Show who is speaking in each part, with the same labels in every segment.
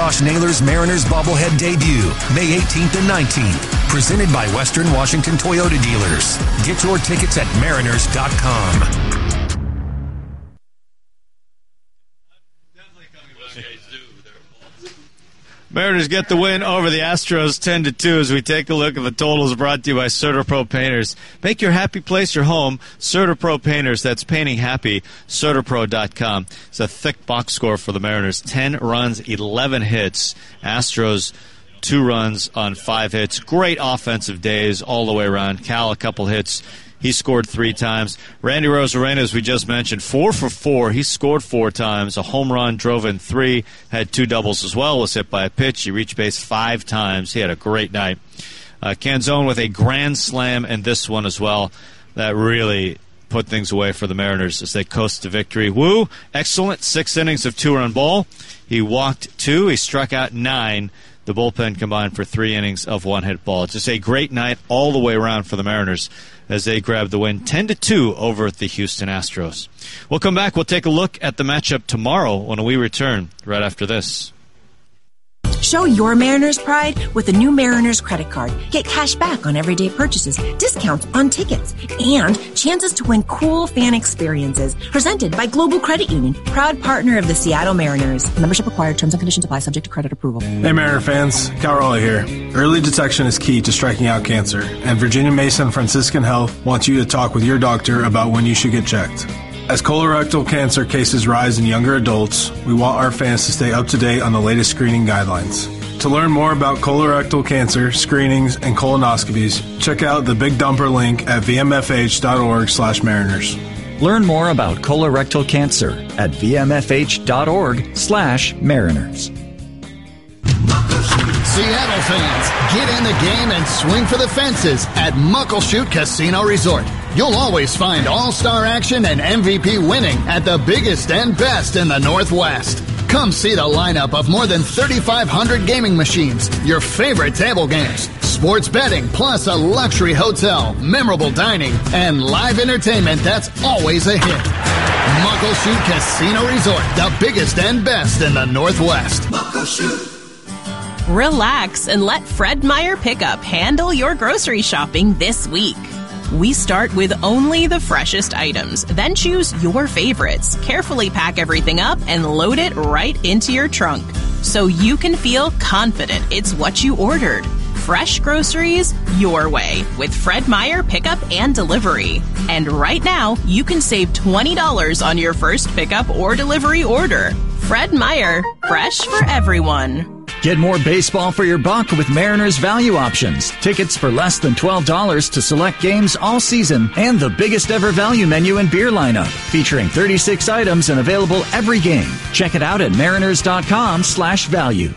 Speaker 1: Josh Naylor's Mariners bobblehead debut, May 18th and 19th. Presented by Western Washington Toyota Dealers. Get your tickets at mariners.com.
Speaker 2: Mariners get the win over the Astros 10-2 as we take a look at the totals brought to you by CertaPro Painters. Make your happy place your home. CertaPro Painters, that's painting happy. CertaPro.com. It's a thick box score for the Mariners. 10 runs, 11 hits. Astros, 2 runs on 5 hits. Great offensive days all the way around. Cal, a couple hits. He scored 3 times. Randy Rosarena, as we just mentioned, 4 for 4. He scored 4 times. A home run, drove in 3, had 2 doubles as well, was hit by a pitch. He reached base 5 times. He had a great night. Canzone with a grand slam and this one as well. That really put things away for the Mariners as they coast to victory. Wu, excellent. 6 innings of 2-run ball. He walked 2. He struck out 9. The bullpen combined for 3 innings of 1-hit ball. Just a great night all the way around for the Mariners as they grab the win 10-2 over the Houston Astros. We'll come back. We'll take a look at the matchup tomorrow when we return right after this.
Speaker 3: Show your Mariners pride with the new Mariners credit card. Get cash back on everyday purchases, discounts on tickets, and chances to win cool fan experiences. Presented by Global Credit Union, proud partner of the Seattle Mariners. Membership required. Terms and conditions apply. Subject to credit approval.
Speaker 4: Hey Mariner fans, Cal Raleigh here. Early detection is key to striking out cancer, and Virginia Mason Franciscan Health wants you to talk with your doctor about when you should get checked. As colorectal cancer cases rise in younger adults, we want our fans to stay up to date on the latest screening guidelines. To learn more about colorectal cancer, screenings, and colonoscopies, check out the Big Dumper link at vmfh.org/mariners.
Speaker 5: Learn more about colorectal cancer at vmfh.org/mariners.
Speaker 6: Seattle fans, get in the game and swing for the fences at Muckleshoot Casino Resort. You'll always find all-star action and MVP winning at the biggest and best in the Northwest. Come see the lineup of more than 3,500 gaming machines, your favorite table games, sports betting, plus a luxury hotel, memorable dining, and live entertainment that's always a hit. Muckleshoot Casino Resort, the biggest and best in the Northwest. Muckleshoot.
Speaker 7: Relax and let Fred Meyer Pickup handle your grocery shopping this week. We start with only the freshest items, then choose your favorites, carefully pack everything up, and load it right into your trunk so you can feel confident it's what you ordered. Fresh groceries your way with Fred Meyer Pickup and Delivery. And right now, you can save $20 on your first pickup or delivery order. Fred Meyer, fresh for everyone.
Speaker 5: Get more baseball for your buck with Mariners Value Options. Tickets for less than $12 to select games all season and the biggest ever value menu and beer lineup, featuring 36 items and available every game. Check it out at mariners.com/value.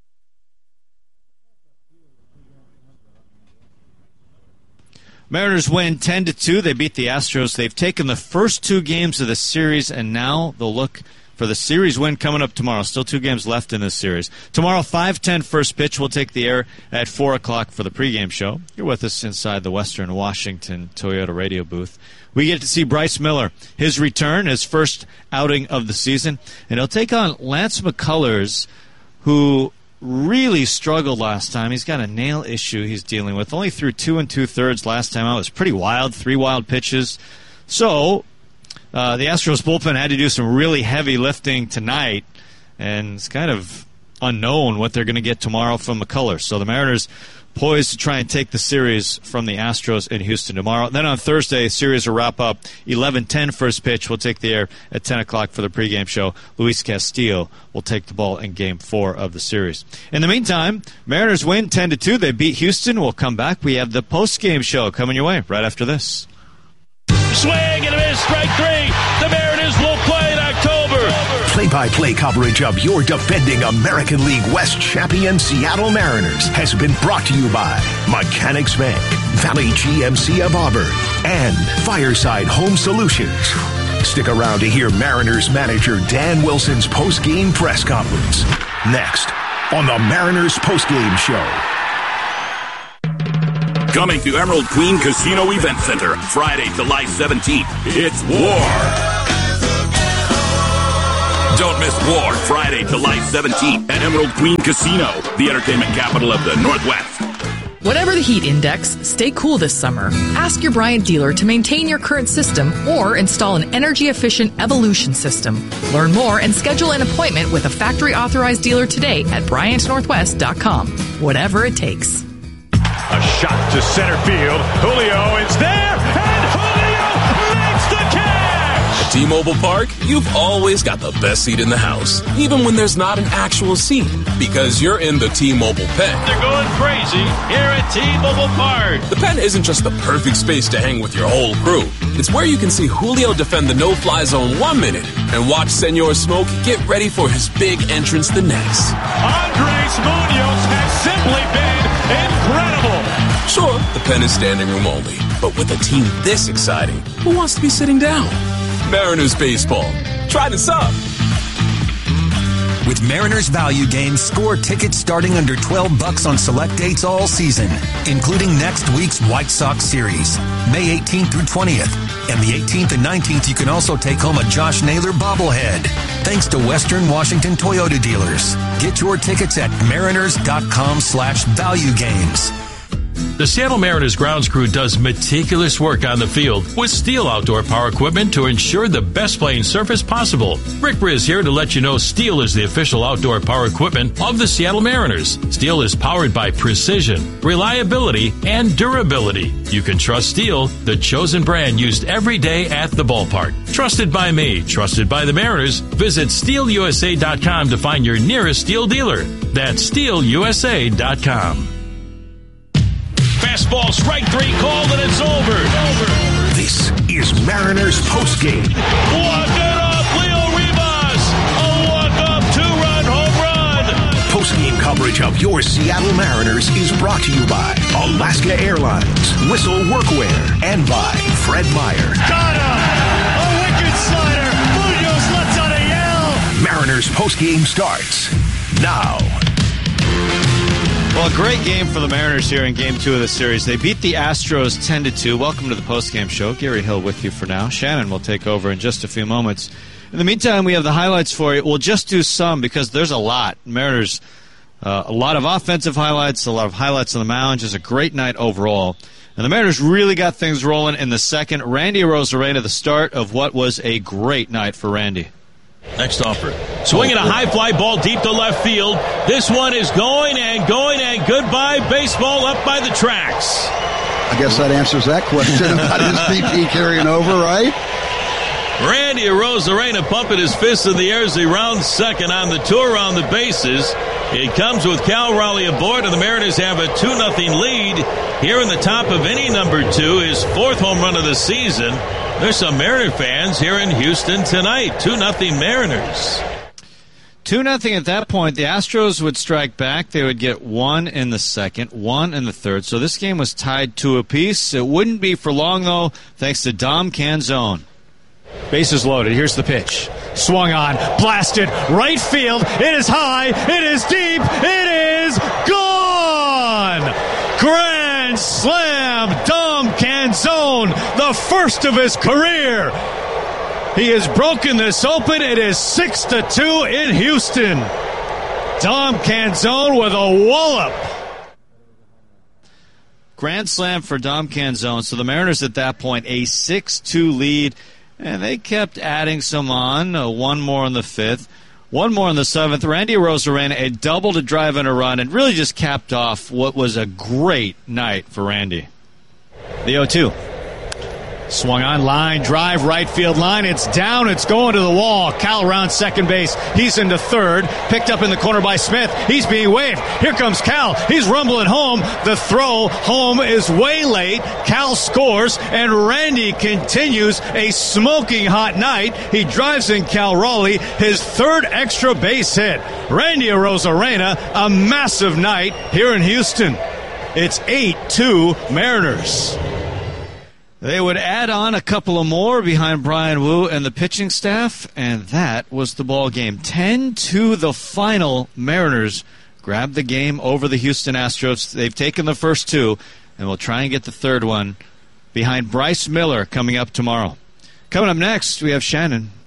Speaker 2: Mariners win 10-2. They beat the Astros. They've taken the first 2 games of the series, and now they'll look for the series win coming up tomorrow. Still 2 games left in this series. Tomorrow, 5:10 first pitch. We'll take the air at 4 o'clock for the pregame show. You're with us inside the Western Washington Toyota radio booth. We get to see Bryce Miller, his return, his first outing of the season. And he'll take on Lance McCullers, who really struggled last time. He's got a nail issue he's dealing with. Only threw 2 2/3 last time out. It was pretty wild, 3 wild pitches. So the Astros bullpen had to do some really heavy lifting tonight, and it's kind of unknown what they're going to get tomorrow from McCullers. So the Mariners poised to try and take the series from the Astros in Houston tomorrow. Then on Thursday, the series will wrap up 11:10 first pitch. We'll take the air at 10 o'clock for the pregame show. Luis Castillo will take the ball in Game 4 of the series. In the meantime, Mariners win 10-2. They beat Houston. We'll come back. We have the postgame show coming your way right after this.
Speaker 8: Swing and a miss, strike 3. The Mariners will play in October.
Speaker 9: Play-by-play coverage of your defending American League West champion Seattle Mariners has been brought to you by Mechanics Bank, Valley GMC of Auburn, and Fireside Home Solutions. Stick around to hear Mariners manager Dan Wilson's post-game press conference. Next on the Mariners postgame show.
Speaker 10: Coming to Emerald Queen Casino Event Center, Friday, July 17th. It's War. Don't miss War, Friday, July 17th at Emerald Queen Casino, the entertainment capital of the Northwest.
Speaker 11: Whatever the heat index, stay cool this summer. Ask your Bryant dealer to maintain your current system or install an energy-efficient Evolution system. Learn more and schedule an appointment with a factory-authorized dealer today at BryantNorthwest.com. Whatever it takes.
Speaker 8: A shot to center field. Julio is there, and Julio makes the catch!
Speaker 12: At T-Mobile Park, you've always got the best seat in the house, even when there's not an actual seat, because you're in the T-Mobile pen.
Speaker 8: They're going crazy here at T-Mobile Park.
Speaker 12: The pen isn't just the perfect space to hang with your whole crew. It's where you can see Julio defend the no-fly zone 1 minute and watch Senor Smoke get ready for his big entrance the next.
Speaker 8: Andres Munoz has simply been incredible.
Speaker 12: Sure, the pen is standing room only, but with a team this exciting, who wants to be sitting down? Mariners baseball. Try this up.
Speaker 1: With Mariners Value Games, score tickets starting under $12 on select dates all season, including next week's White Sox series, May 18th through 20th. And the 18th and 19th, you can also take home a Josh Naylor bobblehead. Thanks to Western Washington Toyota dealers. Get your tickets at mariners.com/valuegames.
Speaker 8: The Seattle Mariners grounds crew does meticulous work on the field with Steel outdoor power equipment to ensure the best playing surface possible. Rick Briz here to let you know Steel is the official outdoor power equipment of the Seattle Mariners. Steel is powered by precision, reliability, and durability. You can trust Steel, the chosen brand used every day at the ballpark. Trusted by me, trusted by the Mariners. Visit SteelUSA.com to find your nearest Steel dealer. That's SteelUSA.com. Fastball, strike three, called, and it's over.
Speaker 9: This is Mariners postgame.
Speaker 8: Walk it off, Leo Rivas. A walk-off two-run home run.
Speaker 9: Postgame coverage of your Seattle Mariners is brought to you by Alaska Airlines, Whistle Workwear, and by Fred Meyer.
Speaker 8: Got him! A wicked slider. Munoz lets out a yell.
Speaker 9: Mariners postgame starts now.
Speaker 2: Well, a great game for the Mariners here in Game 2 of the series. They beat the Astros 10-2. Welcome to the postgame show. Gary Hill with you for now. Shannon will take over in just a few moments. In the meantime, we have the highlights for you. We'll just do some because there's a lot. Mariners, a lot of offensive highlights, a lot of highlights on the mound. Just a great night overall. And the Mariners really got things rolling in the second. Randy Arozarena, the start of what was a great night for Randy.
Speaker 8: Next offer. Swinging a high fly ball deep to left field. This one is going and goodbye baseball up by the tracks.
Speaker 13: I guess that answers that question about his BP carrying over, right?
Speaker 8: Randy Arozarena pumping his fists in the air as he rounds second on the tour around the bases. It comes with Cal Raleigh aboard, and the Mariners have a 2-0 lead here in the top of inning number 2, his 4th home run of the season. There's some Mariner fans here in Houston tonight. 2-0 Mariners.
Speaker 2: 2-0 at that point. The Astros would strike back. They would get 1 in the second, 1 in the third. So this game was tied 2 apiece. It wouldn't be for long, though, thanks to Dom Canzone. Bases loaded. Here's the pitch. Swung on. Blasted. Right field. It is high. It is deep. It is gone. Grand slam. Dom Canzone, the first of his career. He has broken this open. It is 6-2 in Houston. Dom Canzone with a wallop. Grand slam for Dom Canzone. So the Mariners at that point, a 6-2 lead. And they kept adding some on. 1 more in the 5th. 1 more in the 7th. Randy Arozarena, a double to drive in a run, and really just capped off what was a great night for Randy. The 0-2. Swung on, line, drive, right field line. It's down, it's going to the wall. Cal around second base. He's into third. Picked up in the corner by Smith. He's being waved. Here comes Cal. He's rumbling home. The throw home is way late. Cal scores, and Randy continues a smoking hot night. He drives in Cal Raleigh, his 3rd extra base hit. Randy Arozarena, a massive night here in Houston. It's 8-2 Mariners. They would add on a couple of more behind Brian Wu and the pitching staff, and that was the ball game. 10-2 the final. Mariners grab the game over the Houston Astros. They've taken the first 2, and will try and get the 3rd one behind Bryce Miller coming up tomorrow. Coming up next, we have Shannon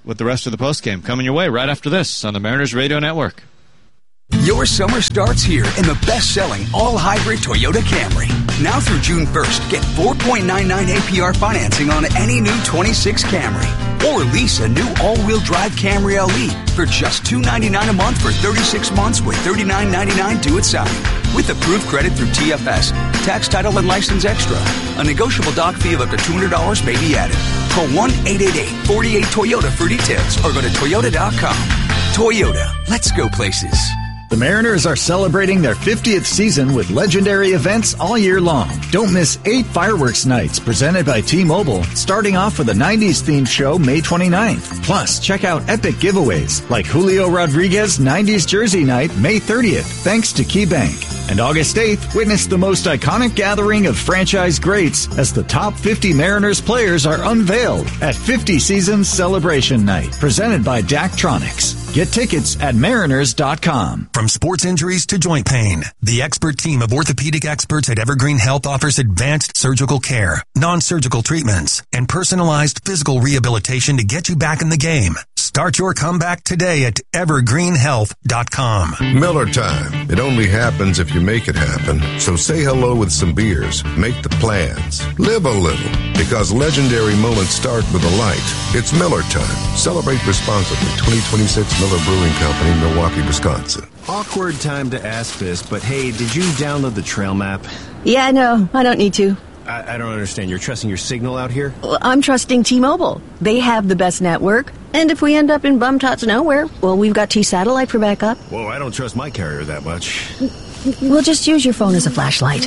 Speaker 2: with the rest of the postgame coming your way right after this on the Mariners Radio Network.
Speaker 14: Your summer starts here in the best-selling all-hybrid Toyota Camry. Now through June 1st, get 4.99 APR financing on any new 26 Camry. Or lease a new all-wheel drive Camry LE for just $299 a month for 36 months with $39.99 due at signing. With approved credit through TFS, tax, title, and license extra. A negotiable doc fee of up to $200 may be added. Call 1-888-48-TOYOTA for details or go to Toyota.com. Toyota, let's go places.
Speaker 5: The Mariners are celebrating their 50th season with legendary events all year long. Don't miss 8 fireworks nights presented by T-Mobile, starting off with a 90s themed show May 29th. Plus, check out epic giveaways like Julio Rodriguez 90s jersey night May 30th, thanks to KeyBank. And August 8th, witness the most iconic gathering of franchise greats as the top 50 Mariners players are unveiled at 50 Seasons Celebration Night, presented by Daktronics. Get tickets at mariners.com.
Speaker 1: From sports injuries to joint pain, the expert team of orthopedic experts at Evergreen Health offers advanced surgical care, non-surgical treatments, and personalized physical rehabilitation to get you back in the game. Start your comeback today at evergreenhealth.com.
Speaker 15: Miller time. It only happens if you make it happen. So say hello with some beers. Make the plans. Live a little. Because legendary moments start with a light. It's Miller time. Celebrate responsibly. 2026 Miller Brewing Company, Milwaukee, Wisconsin.
Speaker 16: Awkward time to ask this, but hey, did you download the trail map?
Speaker 17: Yeah, no, I don't need to.
Speaker 16: I don't understand. You're trusting your signal out here?
Speaker 17: Well, I'm trusting T-Mobile. They have the best network. And if we end up in bum-tots nowhere, well, we've got T-Satellite for backup.
Speaker 16: Whoa, I don't trust my carrier that much.
Speaker 17: We'll just use your phone as a flashlight.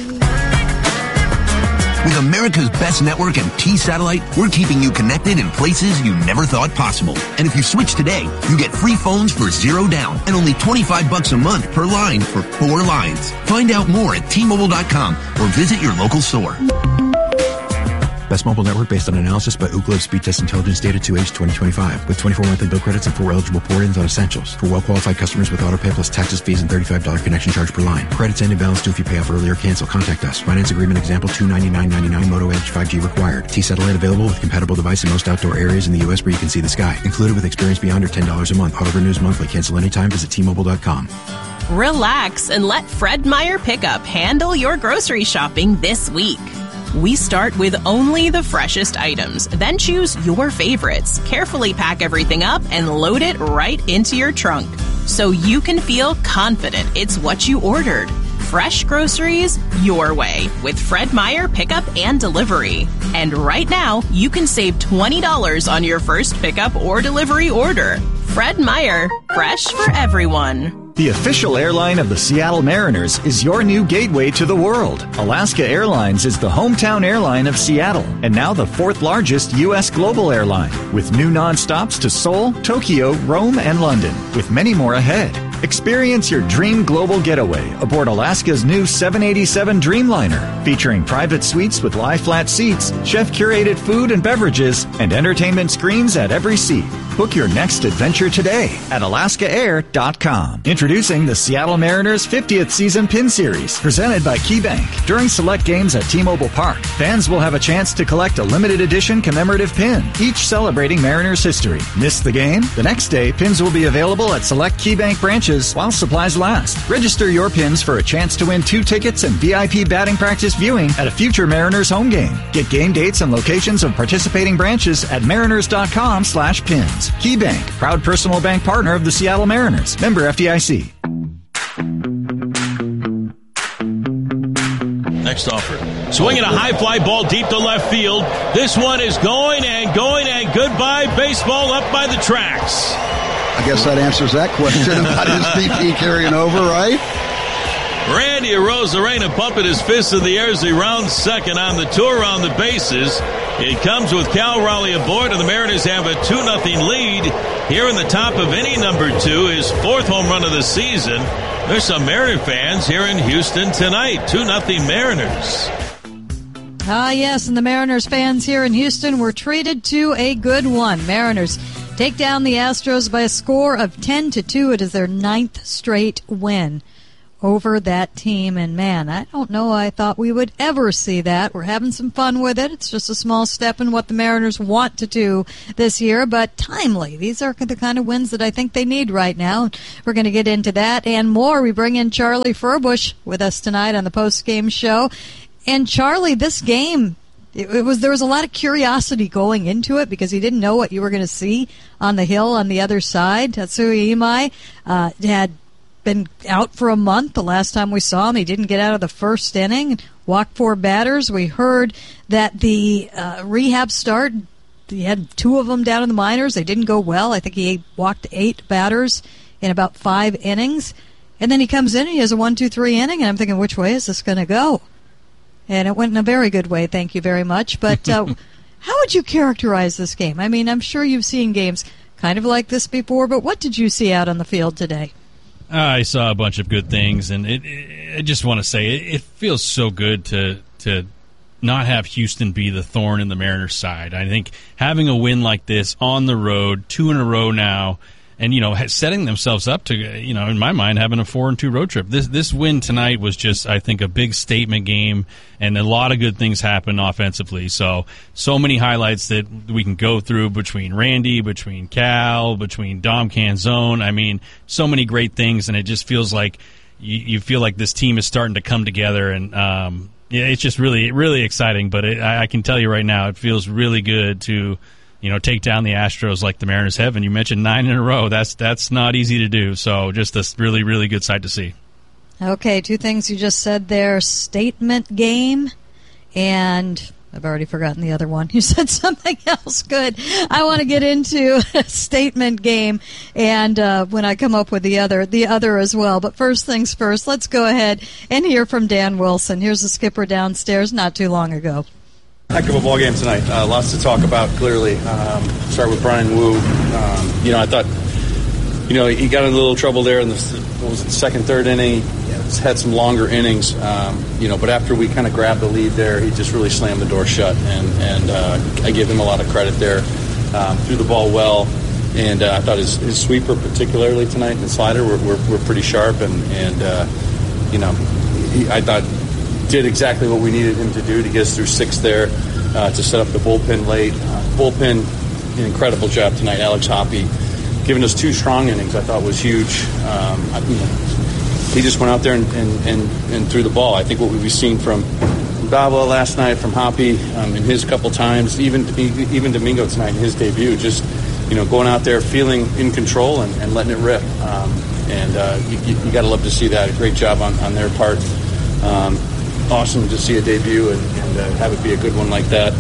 Speaker 18: With America's best network and T-Satellite, we're keeping you connected in places you never thought possible. And if you switch today, you get free phones for $0 down and only $25 a month per line for 4 lines. Find out more at T-Mobile.com or visit your local store.
Speaker 19: Best mobile network based on analysis by Ookla of Speed Test Intelligence data to age 2025 with 24 monthly bill credits and 4 eligible port-ins on essentials. For well-qualified customers with autopay plus taxes, fees, and $35 connection charge per line. Credits end in balance due if you pay off early or cancel. Contact us. Finance agreement example $299.99 Moto Edge 5G required. T-Satellite available with compatible device in most outdoor areas in the U.S. where you can see the sky. Included with experience beyond or $10 a month. Auto renews monthly. Cancel anytime. Visit T-Mobile.com.
Speaker 7: Relax and let Fred Meyer Pickup handle your grocery shopping this week. We start with only the freshest items, then choose your favorites, carefully pack everything up, and load it right into your trunk so you can feel confident it's what you ordered. Fresh groceries your way with Fred Meyer Pickup and Delivery. And right now, you can save $20 on your first pickup or delivery order. Fred Meyer, fresh for everyone.
Speaker 5: The official airline of the Seattle Mariners is your new gateway to the world. Alaska Airlines is the hometown airline of Seattle and now the 4th largest U.S. global airline with new nonstops to Seoul, Tokyo, Rome, and London, with many more ahead. Experience your dream global getaway aboard Alaska's new 787 Dreamliner, featuring private suites with lie-flat seats, chef-curated food and beverages, and entertainment screens at every seat. Book your next adventure today at alaskaair.com. Introducing the Seattle Mariners 50th Season Pin Series, presented by KeyBank. During select games at T-Mobile Park, fans will have a chance to collect a limited edition commemorative pin, each celebrating Mariners history. Miss the game? The next day, pins will be available at select KeyBank branches while supplies last. Register your pins for a chance to win 2 tickets and VIP batting practice viewing at a future Mariners home game. Get game dates and locations of participating branches at mariners.com/pins. KeyBank, proud personal bank partner of the Seattle Mariners. Member FDIC.
Speaker 8: Next offer. Swinging a high fly ball deep to left field. This one is going and goodbye baseball up by the tracks.
Speaker 13: I guess that answers that question about his BP carrying over, right?
Speaker 8: Randy Arozarena pumping his fist in the air as he rounds second on the tour around the bases. It comes with Cal Raleigh aboard, and the Mariners have a 2-0 lead here in the top of inning number 2, his 4th home run of the season. There's some Mariner fans here in Houston tonight. 2-0 Mariners.
Speaker 20: Ah, yes, and the Mariners fans here in Houston were treated to a good one. Mariners take down the Astros by a score of 10-2. It is their 9th straight win over that team. And, man, I don't know I thought we would ever see that. We're having some fun with it. It's just a small step in what the Mariners want to do this year, but timely. These are the kind of wins that I think they need right now. We're going to get into that and more. We bring in Charlie Furbush with us tonight on the post-game show. And, Charlie, this game, there was a lot of curiosity going into it because you didn't know what you were going to see on the hill on the other side. Tatsuya Imai had been out for a month. The last time we saw him, he didn't get out of the first inning, walked 4 batters. We heard that the rehab start, he had 2 of them down in the minors. They didn't go well. I think he walked 8 batters in about 5 innings. And then he comes in and he has a 1-2-3 inning, and I'm thinking, which way is this going to go? And it went in a very good way, thank you very much. But how would you characterize this game? I mean, I'm sure you've seen games kind of like this before, but what did you see out on the field today?
Speaker 21: I saw a bunch of good things, and I just want to say it feels so good to not have Houston be the thorn in the Mariners' side. I think having a win like this on the road, 2 in a row now, and, setting themselves up to, in my mind, having a 4-2 road trip. This win tonight was just, I think, a big statement game, and a lot of good things happened offensively. So many highlights that we can go through between Randy, between Cal, between Dom Canzone. I mean, so many great things, and it just feels like you feel like this team is starting to come together, and it's just really, really exciting. But I can tell you right now, it feels really good to take down the Astros like the Mariners have. And you mentioned 9 in a row. That's not easy to do. So just a really, really good sight to see.
Speaker 20: Okay, 2 things you just said there. Statement game, and I've already forgotten the other one. You said something else good. I want to get into a statement game, and when I come up with the other as well. But first things first, let's go ahead and hear from Dan Wilson. Here's the skipper downstairs not too long ago.
Speaker 22: Heck of a ball game tonight. Lots to talk about, clearly. Start with Brian Wu. I thought, he got in a little trouble there in the second, third inning. He's had some longer innings, but after we kind of grabbed the lead there, he just really slammed the door shut, and I give him a lot of credit there. Threw the ball well, and I thought his sweeper, particularly tonight, and the slider were pretty sharp, and I thought did exactly what we needed him to do to get us through 6 there, to set up the bullpen late. Bullpen, an incredible job tonight. Alex Hoppe giving us 2 strong innings, I thought was huge. He just went out there and threw the ball. I think what we've seen from Dava last night, from Hoppe in his couple times, even Domingo tonight in his debut, just going out there feeling in control and letting it rip. You got to love to see that. A great job on their part. Awesome to see a debut and have it be a good one like that.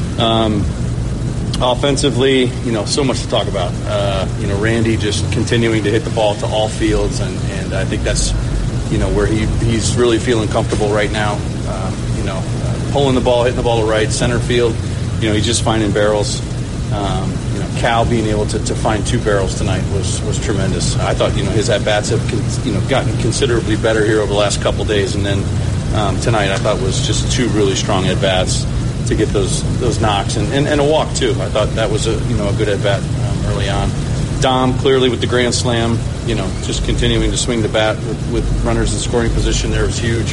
Speaker 22: Offensively, so much to talk about. Randy just continuing to hit the ball to all fields, and I think that's, where he's really feeling comfortable right now. Pulling the ball, hitting the ball to right, center field. He's just finding barrels. Cal being able to find 2 barrels tonight was tremendous. I thought, his at-bats have, gotten considerably better here over the last couple days, and then tonight I thought was just 2 really strong at-bats to get those knocks and a walk too. I thought that was a good at-bat early on. Dom clearly with the grand slam, just continuing to swing the bat with runners in scoring position there was huge.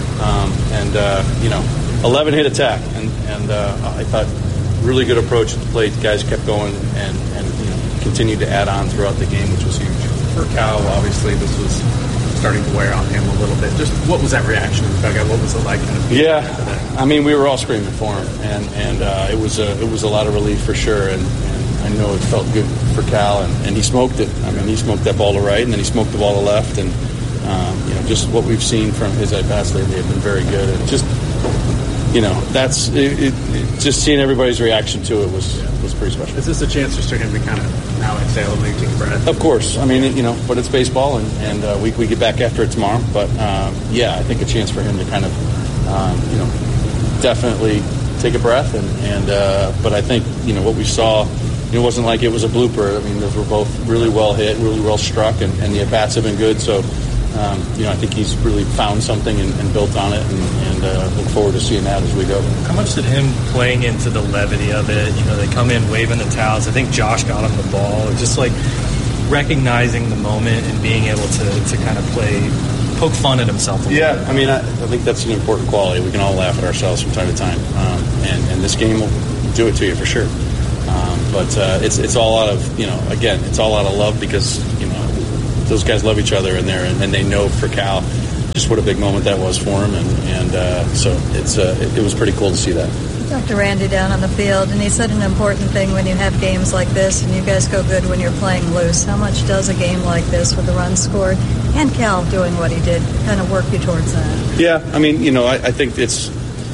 Speaker 22: 11 hit attack and I thought really good approach at the plate. The guys kept going and continued to add on throughout the game, which was huge.
Speaker 23: For Cal, obviously this was starting to wear on him a little bit. Just what was that reaction in the dugout? What was it like?
Speaker 22: We were all screaming for him, and it was a lot of relief for sure. And I know it felt good for Cal, and he smoked it. I mean, he smoked that ball to right, and then he smoked the ball to left, and just what we've seen from his at-bats lately have been very good. And just that's it. Just seeing everybody's reaction to it was pretty special.
Speaker 23: Is this a chance just for him to kind of now exhale and maybe take a breath?
Speaker 22: Of course. I mean, but it's baseball, and we get back after it tomorrow. But I think a chance for him to kind of definitely take a breath, but I think what we saw. It wasn't like it was a blooper. I mean, those were both really well hit, really well struck, and the at-bats have been good. So, I think he's really found something and built on it, and look forward to seeing that as we go.
Speaker 24: How much did him playing into the levity of it? They come in waving the towels. I think Josh got him the ball. Just like recognizing the moment and being able to kind of play poke fun at himself a little bit.
Speaker 22: I mean, I think that's an important quality. We can all laugh at ourselves from time to time, and this game will do it to you for sure. But it's all out of, again, it's all out of love because, those guys love each other in there, and they know for Cal just what a big moment that was for him, and so it was pretty cool to see that.
Speaker 20: Talked to Randy down on the field, and he said an important thing when you have games like this, and you guys go good when you're playing loose. How much does a game like this with the runs scored and Cal doing what he did kind of work you towards that?
Speaker 22: Yeah, I mean, I think it's,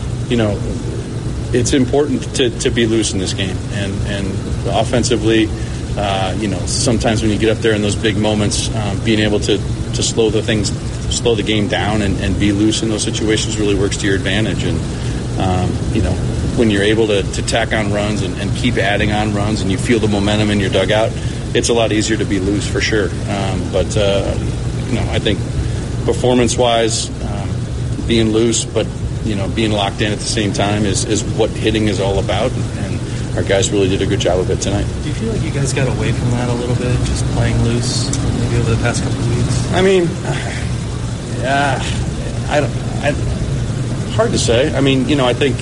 Speaker 22: it's important to be loose in this game, and offensively, sometimes when you get up there in those big moments, being able to slow the game down and be loose in those situations really works to your advantage. And when you're able to tack on runs and keep adding on runs, and you feel the momentum in your dugout, it's a lot easier to be loose for sure. But I think performance-wise, being loose, but being locked in at the same time is what hitting is all about, and our guys really did a good job of it tonight.
Speaker 24: Do you feel like you guys got away from that a little bit, just playing loose, maybe over the past couple of weeks?
Speaker 22: I mean, hard to say. I mean, I think,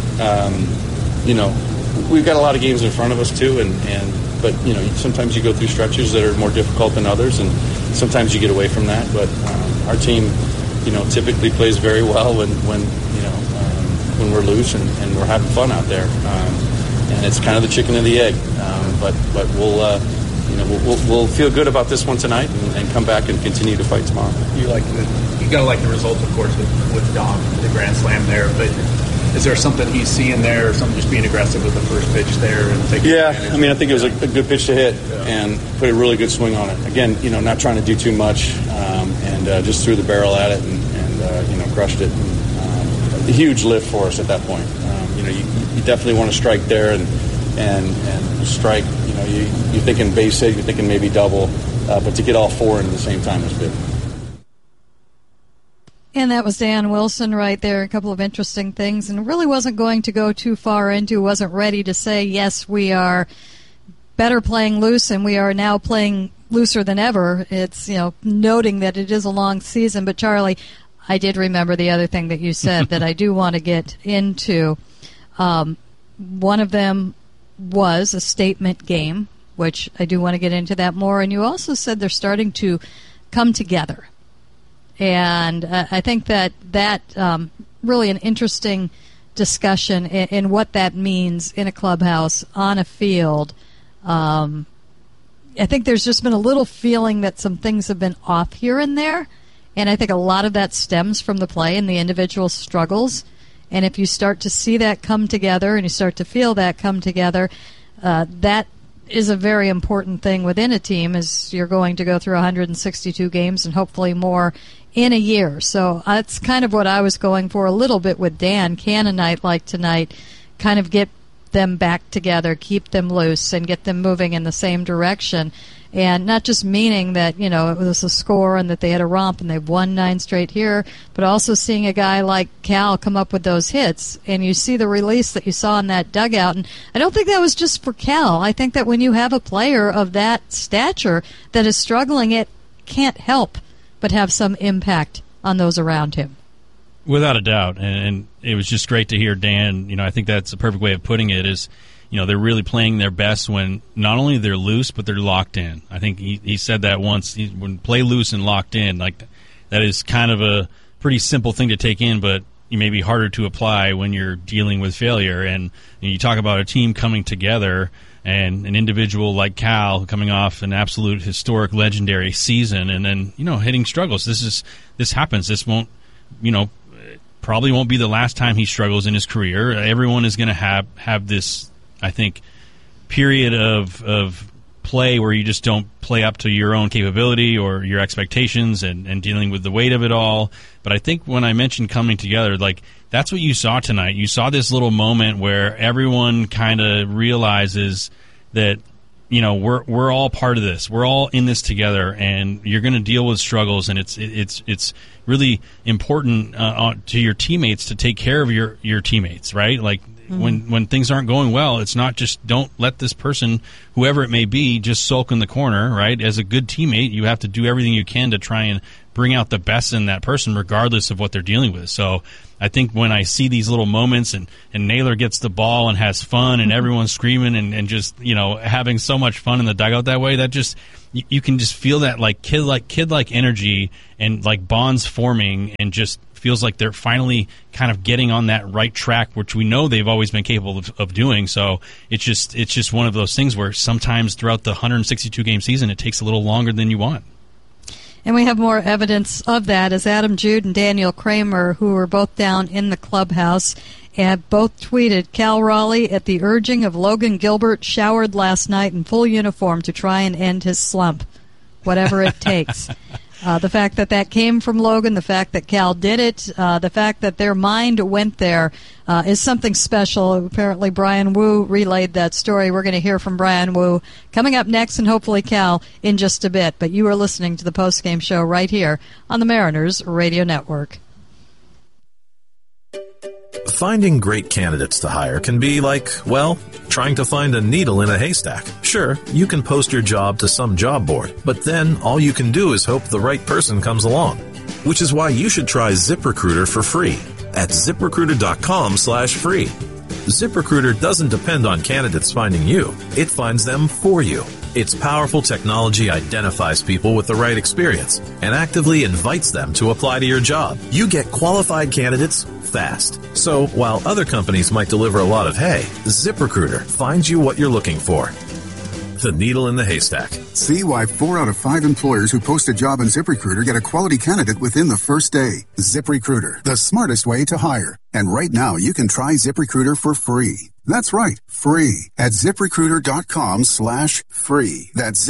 Speaker 22: we've got a lot of games in front of us too, but sometimes you go through stretches that are more difficult than others, and sometimes you get away from that. But our team, typically plays very well when we're loose and we're having fun out there. And it's kind of the chicken and the egg. But we'll feel good about this one tonight and come back and continue to fight tomorrow.
Speaker 23: You gotta like the result, of course, with Dom, the grand slam there. But is there something he's seeing there, or something just being aggressive with the first pitch there and taking advantage?
Speaker 22: I mean, I think it was a good pitch to hit and put a really good swing on it. Again, not trying to do too much, and just threw the barrel at it and crushed it. A huge lift for us at that point. You definitely want to strike there and strike. You're thinking base hit, you're thinking maybe double, but to get all four in at the same time is big.
Speaker 20: And that was Dan Wilson right there. A couple of interesting things, and really wasn't going to go too far into, wasn't ready to say, yes, we are better playing loose, and we are now playing looser than ever. It's, noting that it is a long season. But, Charlie, I did remember the other thing that you said that I do want to get into. One of them was a statement game, which I do want to get into that more. And you also said they're starting to come together. And I think that really an interesting discussion in what that means in a clubhouse, on a field. I think there's just been a little feeling that some things have been off here and there. And I think a lot of that stems from the play and the individual struggles. And if you start to see that come together and you start to feel that come together, that is a very important thing within a team, as you're going to go through 162 games and hopefully more in a year. So that's kind of what I was going for a little bit with Dan. Can a night like tonight kind of get them back together, keep them loose, and get them moving in the same direction? And not just meaning that, it was a score and that they had a romp and they've won 9 straight here, but also seeing a guy like Cal come up with those hits. And you see the release that you saw in that dugout. And I don't think that was just for Cal. I think that when you have a player of that stature that is struggling, it can't help but have some impact on those around him.
Speaker 21: Without a doubt. And it was just great to hear Dan. I think that's a perfect way of putting it is, they're really playing their best when not only they're loose, but they're locked in. I think he said that once. When play loose and locked in, like that is kind of a pretty simple thing to take in, but it may be harder to apply when you're dealing with failure. And you talk about a team coming together and an individual like Cal coming off an absolute historic, legendary season, and then hitting struggles. This happens. This won't, probably won't be the last time he struggles in his career. Everyone is going to have this, I think, period of play where you just don't play up to your own capability or your expectations and dealing with the weight of it all. But I think when I mentioned coming together, like that's what you saw tonight. You saw this little moment where everyone kind of realizes that we're all part of this. We're all in this together, and you're going to deal with struggles, and it's really important to your teammates to take care of your teammates, right? Like when things aren't going well, it's not just don't let this person, whoever it may be, just sulk in the corner, right? As a good teammate, you have to do everything you can to try and bring out the best in that person regardless of what they're dealing with. So I think when I see these little moments and Naylor gets the ball and has fun and everyone's screaming and just, having so much fun in the dugout that way, that just you can just feel that kid-like energy and like bonds forming, and just feels like they're finally kind of getting on that right track, which we know they've always been capable of doing. So it's just one of those things where sometimes throughout the 162-game season, it takes a little longer than you want.
Speaker 20: And we have more evidence of that, as Adam Jude and Daniel Kramer, who were both down in the clubhouse, have both tweeted, Cal Raleigh, at the urging of Logan Gilbert, showered last night in full uniform to try and end his slump, whatever it takes. The fact that came from Logan, the fact that Cal did it, the fact that their mind went there is something special. Apparently Brian Wu relayed that story. We're going to hear from Brian Wu coming up next, and hopefully Cal in just a bit. But you are listening to the postgame show right here on the Mariners Radio Network.
Speaker 3: Finding great candidates to hire can be like, well, trying to find a needle in a haystack. Sure, you can post your job to some job board, but then all you can do is hope the right person comes along. Which is why you should try ZipRecruiter for free at ZipRecruiter.com/free. ZipRecruiter doesn't depend on candidates finding you. It finds them for you. Its powerful technology identifies people with the right experience and actively invites them to apply to your job. You get qualified candidates fast. So while other companies might deliver a lot of hay, ZipRecruiter finds you what you're looking for. The needle in the haystack.
Speaker 4: See why 4 out of 5 employers who post a job on ZipRecruiter get a quality candidate within the first day. ZipRecruiter, the smartest way to hire. And right now you can try ZipRecruiter for free. That's right, free at ZipRecruiter.com/free. That's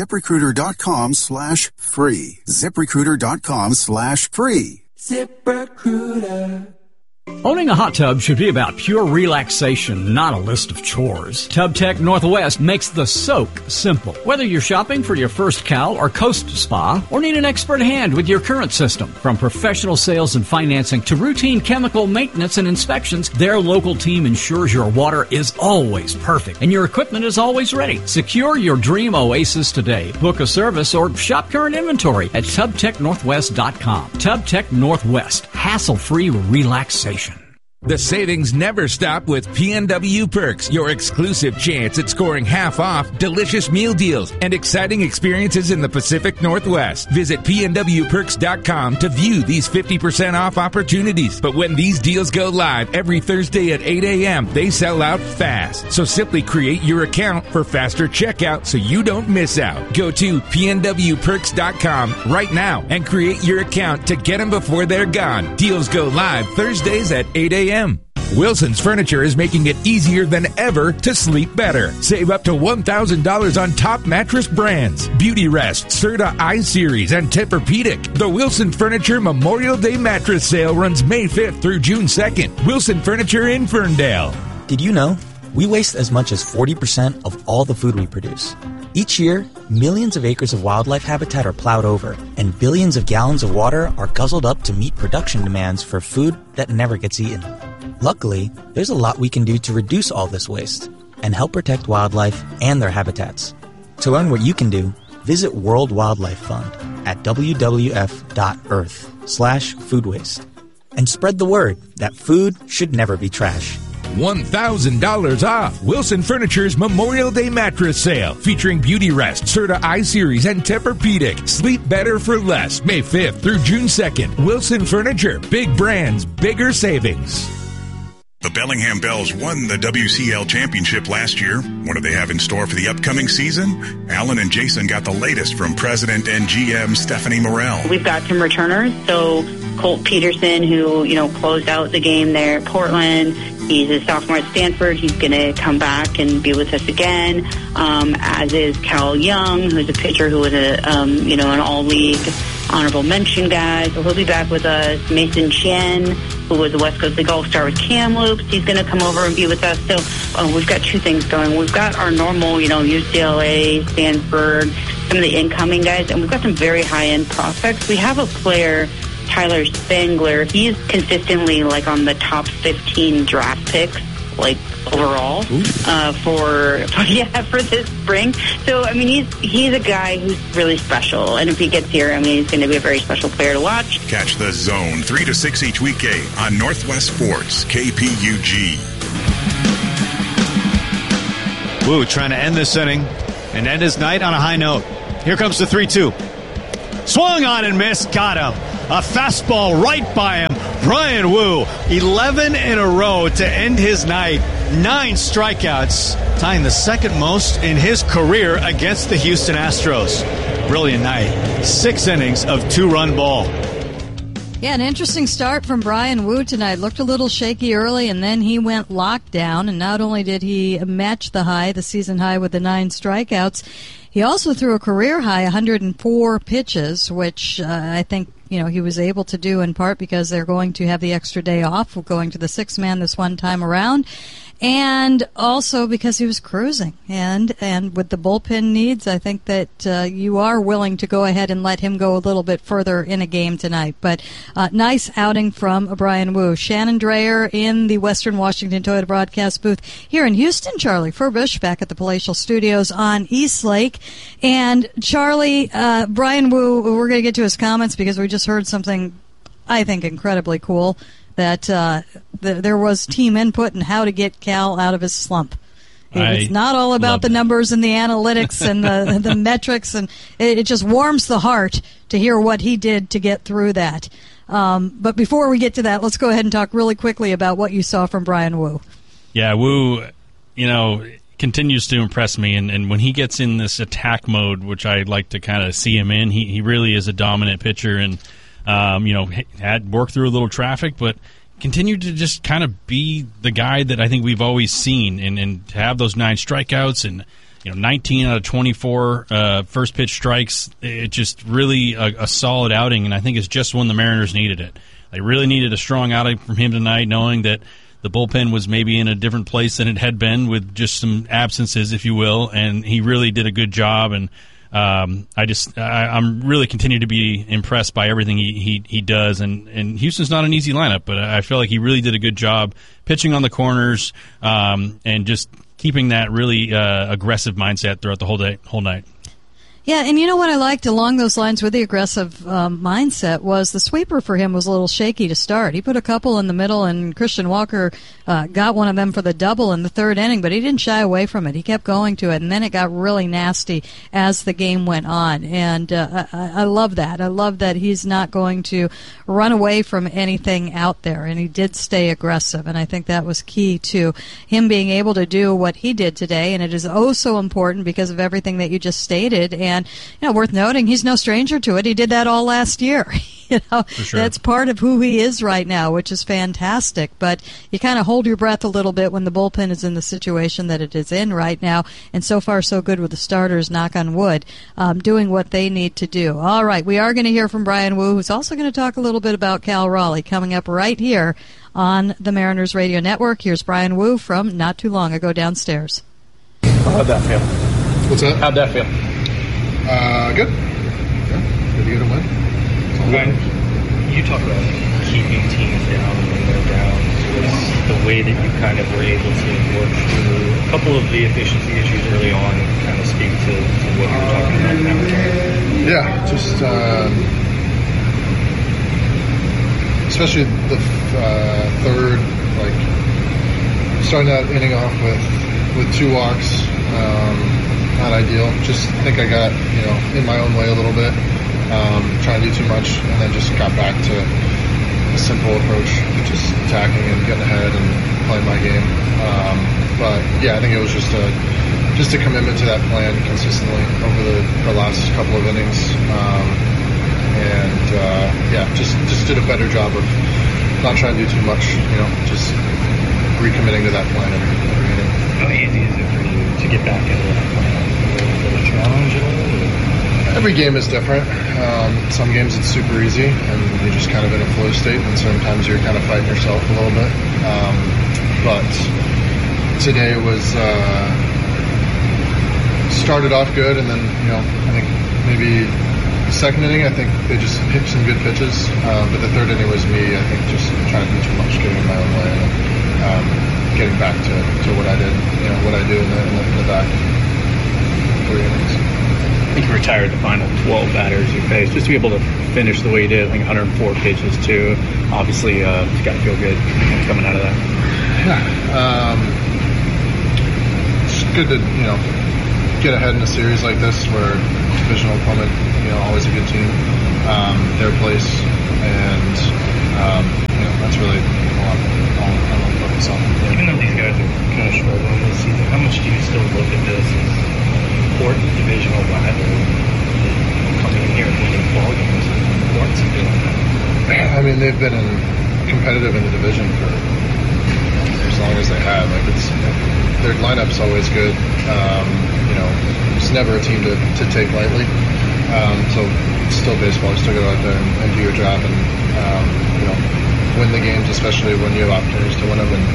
Speaker 4: ZipRecruiter.com/free. ZipRecruiter.com/free.
Speaker 6: ZipRecruiter. Owning a hot tub should be about pure relaxation, not a list of chores. TubTech Northwest makes the soak simple. Whether you're shopping for your first Cal or Coast Spa, or need an expert hand with your current system, from professional sales and financing to routine chemical maintenance and inspections, their local team ensures your water is always perfect and your equipment is always ready. Secure your dream oasis today. Book a service or shop current inventory at TubTechNorthwest.com. TubTech Northwest. Hassle-free relaxation.
Speaker 10: The savings never stop with PNW Perks, your exclusive chance at scoring half off, delicious meal deals, and exciting experiences in the Pacific Northwest. Visit PNWPerks.com to view these 50% off opportunities. But when these deals go live every Thursday at 8 a.m., they sell out fast. So simply create your account for faster checkout so you don't miss out. Go to PNWPerks.com right now and create your account to get them before they're gone. Deals go live Thursdays at 8 a.m. Wilson's Furniture is making it easier than ever to sleep better. Save up to $1,000 on top mattress brands: Beauty Rest, Serta I-Series, and Tempur-Pedic. The Wilson Furniture Memorial Day Mattress Sale runs May 5th through June 2nd. Wilson Furniture in Ferndale.
Speaker 25: Did you know we waste as much as 40% of all the food we produce? Each year, millions of acres of wildlife habitat are plowed over, and billions of gallons of water are guzzled up to meet production demands for food that never gets eaten. Luckily, there's a lot we can do to reduce all this waste and help protect wildlife and their habitats. To learn what you can do, visit World Wildlife Fund at wwf.earth/food waste. And spread the word that food should never be trash.
Speaker 10: $1,000 off Wilson Furniture's Memorial Day Mattress Sale, featuring Beauty Rest, Serta I-Series, and Tempur-Pedic. Sleep better for less. May 5th through June 2nd. Wilson Furniture. Big brands, bigger savings.
Speaker 26: The Bellingham Bells won the WCL championship last year. What do they have in store for the upcoming season? Alan and Jason got the latest from President and GM Stephanie Morrell.
Speaker 27: We've got some returners. So Colt Peterson, who, closed out the game there at Portland. He's a sophomore at Stanford. He's going to come back and be with us again, as is Cal Young, who's a pitcher who was an all-league honorable mention guy. So he'll be back with us. Mason Chen, who was a West Coast League All-Star with Kamloops. He's going to come over and be with us. So we've got two things going. We've got our normal, UCLA, Stanford, some of the incoming guys, and we've got some very high-end prospects. We have a player, Tyler Spangler. He's consistently on the top 15 draft picks like overall for this spring. So I mean, he's a guy who's really special, and if he gets here, I mean, he's going to be a very special player to watch.
Speaker 26: Catch The Zone 3 to 6 each weekday on Northwest Sports KPUG.
Speaker 1: Wu trying to end this inning and end his night on a high note. Here comes the 3-2. Swung on and missed. Got him. A fastball right by him. Bryan Woo, 11 in a row to end his night. 9 strikeouts, tying the second most in his career against the Houston Astros. Brilliant night. 6 innings of 2-run ball.
Speaker 20: Yeah, an interesting start from Bryan Woo tonight. Looked a little shaky early, and then he went lockdown. And not only did he match the season high with the 9 strikeouts, he also threw a career high 104 pitches, which I think he was able to do in part because they're going to have the extra day off, going to the 6-man this one time around. And also because he was cruising. And with the bullpen needs, I think that you are willing to go ahead and let him go a little bit further in a game tonight. But nice outing from Bryan Woo. Shannon Drayer in the Western Washington Toyota broadcast booth here in Houston. Charlie Furbush back at the Palatial Studios on East Lake. And Charlie, Bryan Woo, we're going to get to his comments because we just heard something I think incredibly cool. That there was team input and how to get Cal out of his slump. It's not all about the numbers and the analytics and the metrics, and it just warms the heart to hear what he did to get through that. But before we get to that, let's go ahead and talk really quickly about what you saw from Bryan Woo.
Speaker 21: Yeah, Woo, continues to impress me, and when he gets in this attack mode, which I like to kind of see him in, he really is a dominant pitcher, and had worked through a little traffic, but continued to just kind of be the guy that I think we've always seen, and to have those 9 strikeouts and 19 out of 24 first pitch strikes. It's just really a solid outing, and I think it's just when the Mariners needed it. They really needed a strong outing from him tonight, knowing that the bullpen was maybe in a different place than it had been with just some absences, if you will, and he really did a good job. And I'm really continue to be impressed by everything he does, and Houston's not an easy lineup, but I feel like he really did a good job pitching on the corners, and just keeping that really aggressive mindset throughout the whole night.
Speaker 20: Yeah, and you know what I liked along those lines with the aggressive mindset was the sweeper for him was a little shaky to start. He put a couple in the middle, and Christian Walker got one of them for the double in the 3rd inning, but he didn't shy away from it. He kept going to it, and then it got really nasty as the game went on. And I love that. I love that he's not going to run away from anything out there, and he did stay aggressive, and I think that was key to him being able to do what he did today, and it is oh so important because of everything that you just stated. And worth noting, he's no stranger to it. He did that all last year. For sure. That's part of who he is right now, which is fantastic. But you kind of hold your breath a little bit when the bullpen is in the situation that it is in right now. And so far, so good with the starters, knock on wood, doing what they need to do. All right, we are going to hear from Bryan Woo, who's also going to talk a little bit about Cal Raleigh coming up right here on the Mariners Radio Network. Here's Bryan Woo from not too long ago downstairs.
Speaker 23: How'd that feel?
Speaker 13: What's that?
Speaker 23: How'd that feel?
Speaker 13: Good. Yeah, good to get a win.
Speaker 24: When you talk about keeping teams down when they're down, was the way that you kind of were able to work through a couple of the efficiency issues early on kind of speak to what you were talking about in that regard?
Speaker 13: Yeah, just especially the 3rd, starting that inning off with 2 walks. Not ideal. Just think I got, in my own way a little bit, trying to do too much, and then just got back to a simple approach, just attacking and getting ahead and playing my game. But yeah, I think it was just a commitment to that plan consistently over the last couple of innings, and just did a better job of not trying to do too much. Just recommitting to that plan every inning.
Speaker 24: How easy is it for you to get back into that plan? Challenge at all?
Speaker 13: Every game is different. Some games it's super easy and you're just kind of in a flow state, and sometimes you're kind of fighting yourself a little bit. But today was started off good, and then I think maybe the 2nd inning I think they just hit some good pitches, but the 3rd inning was me I think just trying to do too much, getting in my own way. And, getting back to what I did, what I do in the back 3 innings.
Speaker 23: I think you retired the final 12 batters you faced, just to be able to finish the way you did. I think 104 pitches too. Obviously, you got to feel good coming out of that.
Speaker 13: Yeah, it's good to get ahead in a series like this, where divisional opponent, always a good team, their place, and that's really all I want to focus on.
Speaker 24: Even though these guys are kind of struggling this season, how much do you still look at this as important divisional rivalry? Coming in here and winning ball games, important to doing that.
Speaker 13: I mean, they've been competitive in the division for as long as they have. Like, their lineup's always good. It's never a team to take lightly. So it's still baseball. You still got to go out there and do your job and win the games, especially when you have opportunities to win them. And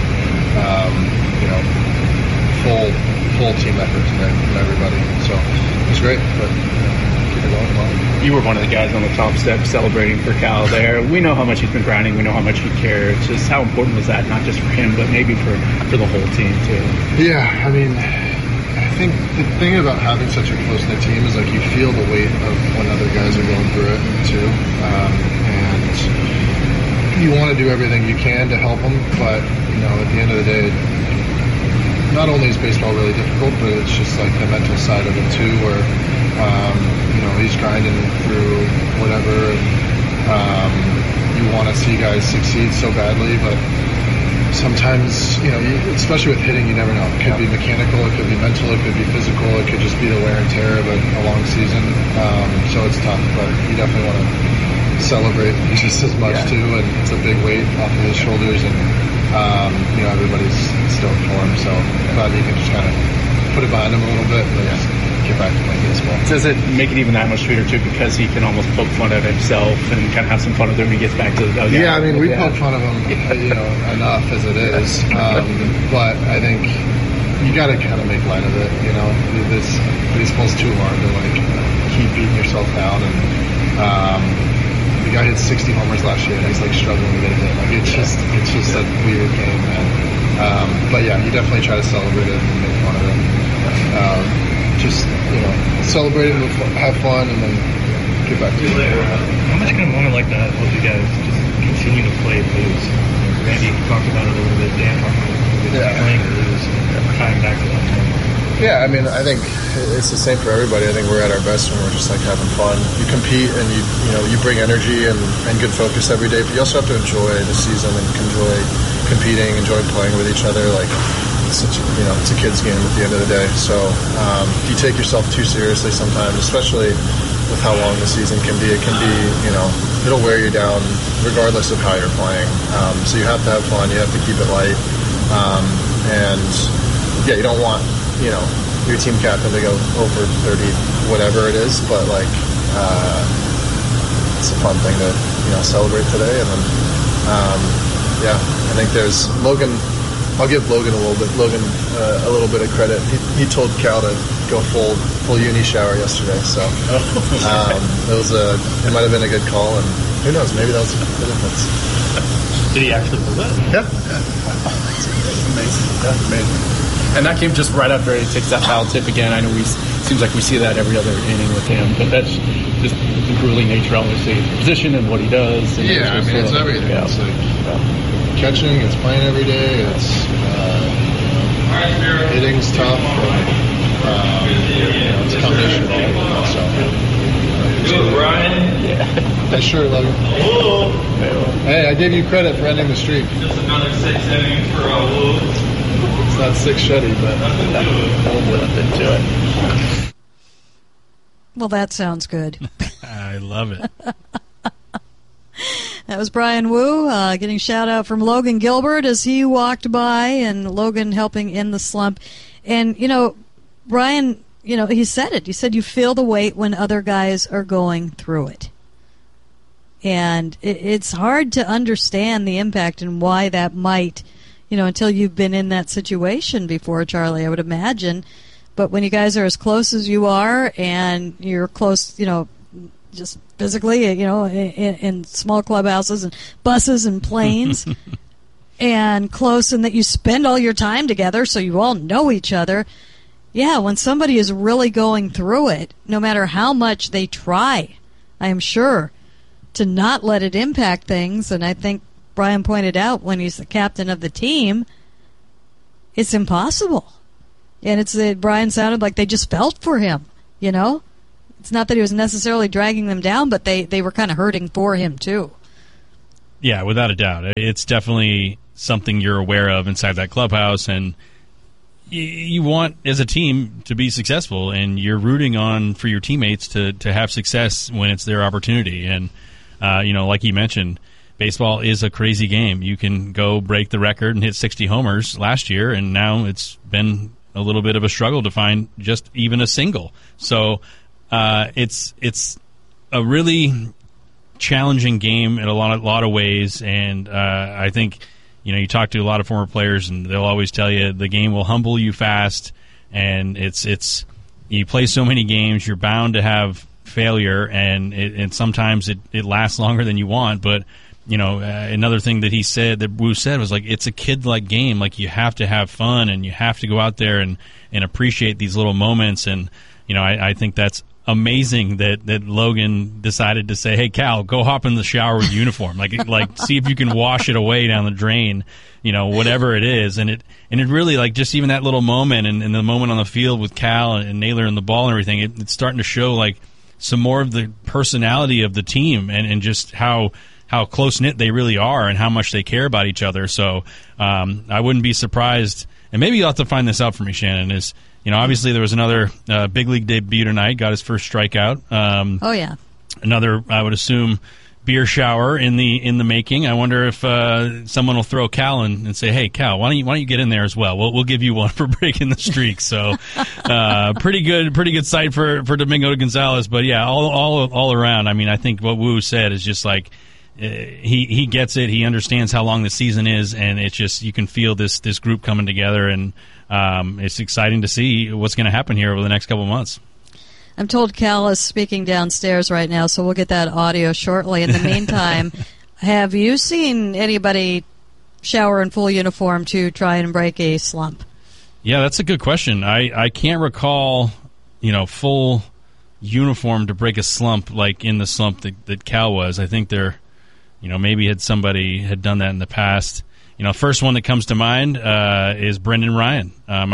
Speaker 13: full team effort today from everybody. So it was great, but keep it going. Well,
Speaker 23: you were one of the guys on the top step celebrating for Cal there. We know how much he's been grinding. We know how much he cares. Just how important was that, not just for him, but maybe for the whole team too?
Speaker 13: Yeah, I mean, I think the thing about having such a close-knit team is, like, you feel the weight of when other guys are going through it too, and you want to do everything you can to help them, but at the end of the day, not only is baseball really difficult, but it's just like the mental side of it too, where he's grinding through whatever, and you want to see guys succeed so badly, but sometimes, especially with hitting, you never know. It could be mechanical, it could be mental, it could be physical, it could just be the wear and tear of a long season. So it's tough, but you definitely want to celebrate just as much too, and it's a big weight off of his shoulders, and everybody's stoked for him, so I'm glad you can just kind of put it behind him a little bit and just get back to playing baseball.
Speaker 23: Does it make it even that much sweeter too, because he can almost poke fun at himself and kind of have some fun with him when he gets back to the dugout?
Speaker 13: Yeah, I mean, we poke fun of him enough as it is, but I think you got to kind of make light of it. This baseball's too hard to keep beating yourself down, and the guy hit 60 homers last year, and he's struggling to get a hit. It's just a weird game, man. But yeah, you definitely try to celebrate it and make fun of it. Celebrate it, have fun, and then get back to it.
Speaker 24: How much can a moment like that help you guys just continue to play blues? Randy talked about it a little bit, Dan talked about it a little bit, playing blues, tying back to that moment.
Speaker 13: Yeah, I mean, I think it's the same for everybody. I think we're at our best when we're just having fun. You compete and you bring energy and good focus every day, but you also have to enjoy the season and enjoy competing, enjoy playing with each other. It's a kid's game at the end of the day. So if you take yourself too seriously sometimes, especially with how long the season can be, it can be, it'll wear you down regardless of how you're playing. So you have to have fun. You have to keep it light. You don't want your team captain to go over 30, whatever it is, but it's a fun thing to celebrate today. And then I think there's Logan. I'll give Logan a little bit of credit. He told Cal to go full uni shower yesterday, so it might have been a good call, and who knows, maybe that was the difference.
Speaker 23: Did he actually do that?
Speaker 13: Yeah.
Speaker 23: Amazing. Yeah, amazing. And that came just right after he takes that foul tip again. I know seems like we see that every other inning with him, but that's just the grueling nature, obviously, the position and what he does. And
Speaker 13: it's everything. Yeah. It's catching, it's playing every day, it's hitting's tough, it's a combination of all of them. So,
Speaker 24: good, Brian.
Speaker 23: Yeah.
Speaker 13: Nice shirt, Logan.
Speaker 24: Whoa.
Speaker 13: Hey, I gave you credit for ending the streak.
Speaker 24: Just another 6 innings for Woo.
Speaker 13: It's not 6 shutty, but we'll lift into it.
Speaker 20: Well, that sounds good.
Speaker 21: I love it.
Speaker 20: That was Brian Woo getting shout out from Logan Gilbert as he walked by, and Logan helping in the slump. And, Brian, he said it. He said you feel the weight when other guys are going through it. And it's hard to understand the impact and why that might, until you've been in that situation before, Charlie, I would imagine. But when you guys are as close as you are and you're close, just physically, in small clubhouses and buses and planes, and close and that you spend all your time together so you all know each other. Yeah, when somebody is really going through it, no matter how much they try, I am sure, to not let it impact things, and I think Brian pointed out when he's the captain of the team, it's impossible. And Brian sounded like they just felt for him, you know? It's not that he was necessarily dragging them down, but they were kind of hurting for him too.
Speaker 21: Yeah, without a doubt. It's definitely something you're aware of inside that clubhouse, and you want, as a team, to be successful, and you're rooting on for your teammates to have success when it's their opportunity. And, like you mentioned, baseball is a crazy game. You can go break the record and hit 60 homers last year, and now it's been a little bit of a struggle to find just even a single. So it's a really challenging game in a lot of ways, and I think you talk to a lot of former players, and they'll always tell you the game will humble you fast, and it's you play so many games, you're bound to have failure, and sometimes it lasts longer than you want. But another thing that Wu said was, like, it's a kid-like game. Like, you have to have fun, and you have to go out there and appreciate these little moments. And I think that's amazing that Logan decided to say, "Hey, Cal, go hop in the shower with uniform. Like see if you can wash it away down the drain, whatever it is." And it really, like, just even that little moment and the moment on the field with Cal and Naylor and the ball and everything, it's starting to show, like, some more of the personality of the team and just how close-knit they really are and how much they care about each other. So I wouldn't be surprised, and maybe you'll have to find this out for me, Shannon, is obviously there was another big league debut tonight, got his first strikeout.
Speaker 20: Oh, yeah.
Speaker 21: Another, I would assume, beer shower in the making. I wonder if someone will throw Cal in and say, "Hey, Cal, why don't you get in there as well? We'll give you one for breaking the streak." So pretty good sight for Domingo Gonzalez. But yeah, all around. I mean, I think what Wu said is just like he gets it. He understands how long the season is, and it's just, you can feel this group coming together, and it's exciting to see what's going to happen here over the next couple of months.
Speaker 20: I'm told Cal is speaking downstairs right now, so we'll get that audio shortly. In the meantime, have you seen anybody shower in full uniform to try and break a slump?
Speaker 21: Yeah, that's a good question. I can't recall, full uniform to break a slump like in the slump that Cal was. I think maybe somebody had done that in the past. First one that comes to mind is Brendan Ryan.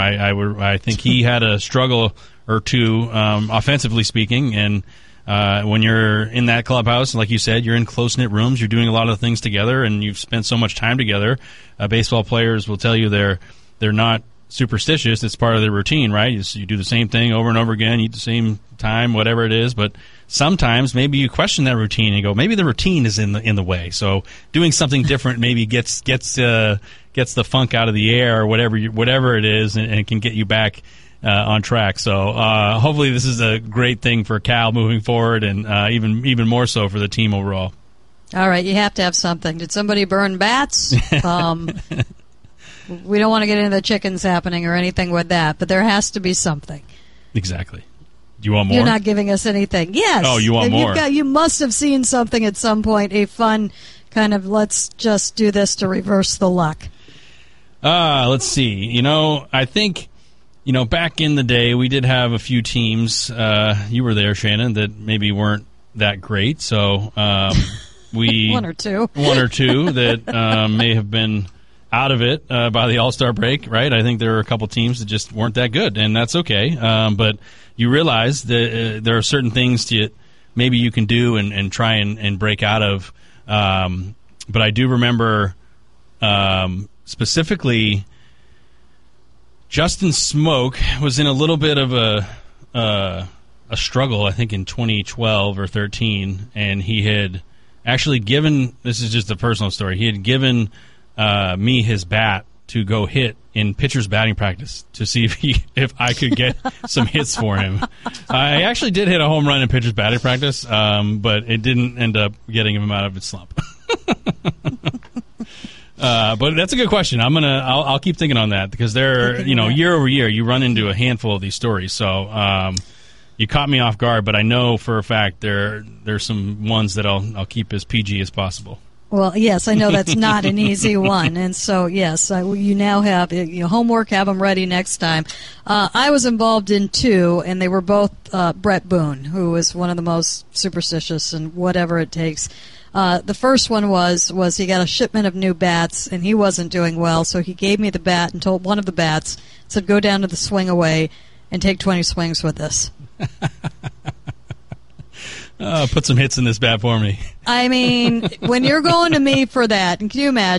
Speaker 21: I think he had a struggle or two, offensively speaking, and when you're in that clubhouse, like you said, you're in close-knit rooms, you're doing a lot of things together, and you've spent so much time together. Baseball players will tell you they're not superstitious. It's part of their routine, right? You do the same thing over and over again, you eat the same time, whatever it is, but sometimes maybe you question that routine and go, maybe the routine is in the way. So doing something different maybe gets the funk out of the air, or whatever it is, and can get you back on track. So hopefully this is a great thing for Cal moving forward, and even more so for the team overall.
Speaker 20: All right, you have to have something. Did somebody burn bats? We don't want to get into the chickens happening or anything with that, but there has to be something.
Speaker 21: Exactly. Do you want more?
Speaker 20: You're not giving us anything. Yes.
Speaker 21: Oh, you want more?
Speaker 20: You must have seen something at some point, a fun kind of, let's just do this to reverse the luck.
Speaker 21: Let's see. I think, back in the day, we did have a few teams, you were there, Shannon, that maybe weren't that great. So
Speaker 20: one or two
Speaker 21: that may have been out of it by the All-Star break, right? I think there were a couple teams that just weren't that good, and that's okay. But you realize that there are certain things maybe you can do and try and break out of. But I do remember specifically Justin Smoke was in a little bit of a struggle, I think, in 2012 or 13, and he had actually given, this is just a personal story, he had given me his bat to go hit in pitcher's batting practice to see if I could get some hits for him. I actually did hit a home run in pitcher's batting practice, but it didn't end up getting him out of his slump. But that's a good question. I'll keep thinking on that, because year over year you run into a handful of these stories. So you caught me off guard, but I know for a fact there's some ones that I'll keep as PG as possible.
Speaker 20: Well, yes, I know that's not an easy one. And so, yes, you now have your homework, have them ready next time. I was involved in 2, and they were both Brett Boone, who is one of the most superstitious and whatever it takes. The first one was he got a shipment of new bats, and he wasn't doing well, so he gave me the bat and told one of the bats, said, go down to the swing away and take 20 swings with this.
Speaker 21: Put some hits in this bat for me.
Speaker 20: I mean, when you're going to me for that, and can you imagine?